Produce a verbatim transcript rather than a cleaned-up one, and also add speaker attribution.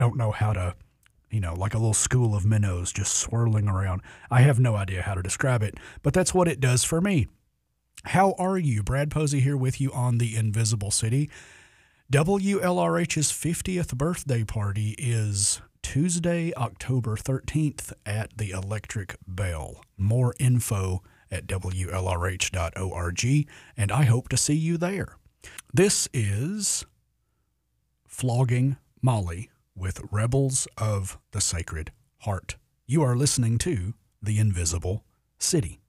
Speaker 1: don't know how to, you know, like a little school of minnows just swirling around. I have no idea how to describe it, but that's what it does for me. How are you? Brad Posey here with you on The Invisible City. W L R H's fiftieth birthday party is Tuesday, October thirteenth at the Electric Bell. More info at W L R H dot org, and I hope to see you there. This is Flogging Molly with Rebels of the Sacred Heart. You are listening to The Invisible City.